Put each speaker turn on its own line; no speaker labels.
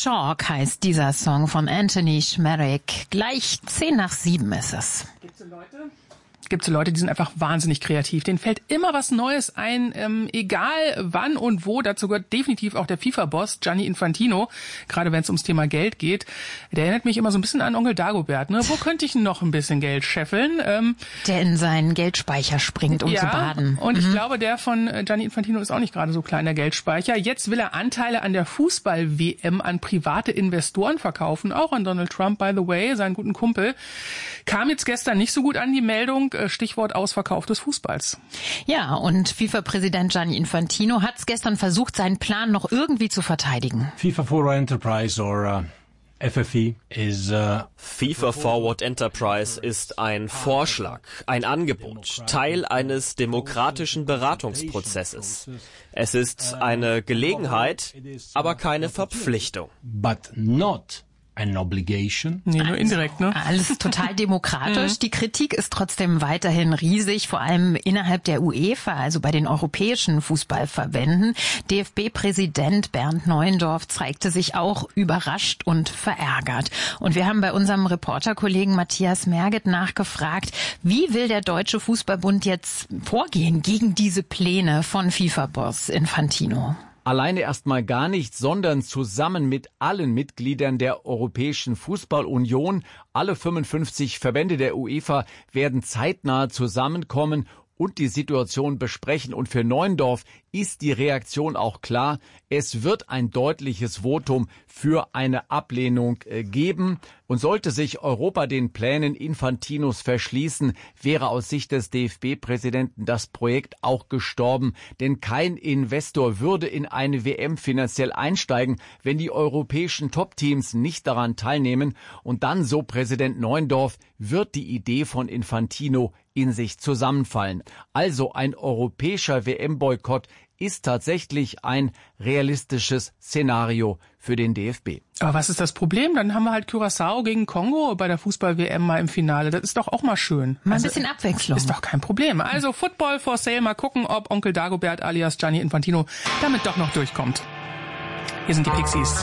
Chalk heißt dieser Song von Anthony Schmerek. Gleich 6:10 ist es.
Gibt es Leute, die sind einfach wahnsinnig kreativ. Denen fällt immer was Neues ein, egal wann und wo. Dazu gehört definitiv auch der FIFA-Boss Gianni Infantino, gerade wenn es ums Thema Geld geht. Der erinnert mich immer so ein bisschen an Onkel Dagobert. Ne? Wo könnte ich noch ein bisschen Geld scheffeln?
Der in seinen Geldspeicher springt, um zu baden.
Und ich glaube, der von Gianni Infantino ist auch nicht gerade so klein, der Geldspeicher. Jetzt will er Anteile an der Fußball-WM an private Investoren verkaufen, auch an Donald Trump, by the way, seinen guten Kumpel. Kam jetzt gestern nicht so gut an, die Meldung. Stichwort Ausverkauf des Fußballs.
Ja, und FIFA-Präsident Gianni Infantino hat es gestern versucht, seinen Plan noch irgendwie zu verteidigen.
FIFA Forward Enterprise or FFE is
FIFA Forward Enterprise ist ein Vorschlag, ein Angebot, Teil eines demokratischen Beratungsprozesses. Es ist eine Gelegenheit, aber keine Verpflichtung.
But not an obligation.
Nee, nur indirekt, ne?
Alles total demokratisch. Die Kritik ist trotzdem weiterhin riesig, vor allem innerhalb der UEFA, also bei den europäischen Fußballverbänden. DFB-Präsident Bernd Neuendorf zeigte sich auch überrascht und verärgert. Und wir haben bei unserem Reporterkollegen Matthias Merget nachgefragt, wie will der Deutsche Fußballbund jetzt vorgehen gegen diese Pläne von FIFA-Boss Infantino?
Alleine erstmal gar nicht, sondern zusammen mit allen Mitgliedern der Europäischen Fußballunion. Alle 55 Verbände der UEFA werden zeitnah zusammenkommen und die Situation besprechen. Und für Neuendorf ist die Reaktion auch klar. Es wird ein deutliches Votum für eine Ablehnung geben. Und sollte sich Europa den Plänen Infantinos verschließen, wäre aus Sicht des DFB-Präsidenten das Projekt auch gestorben. Denn kein Investor würde in eine WM finanziell einsteigen, wenn die europäischen Top-Teams nicht daran teilnehmen. Und dann, so Präsident Neuendorf, wird die Idee von Infantino in sich zusammenfallen. Also ein europäischer WM-Boykott ist tatsächlich ein realistisches Szenario für den DFB.
Aber was ist das Problem? Dann haben wir halt Curaçao gegen Kongo bei der Fußball-WM mal im Finale. Das ist doch auch mal schön.
Mal ein bisschen Abwechslung.
Ist doch kein Problem. Also Football for Sale. Mal gucken, ob Onkel Dagobert alias Gianni Infantino damit doch noch durchkommt. Hier sind die Pixies.